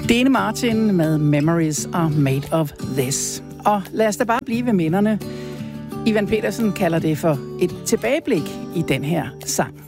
Dean Martin med Memories Are Made of This. Og lad os da bare blive ved minderne. Ivan Petersen kalder det for et tilbageblik i den her sang.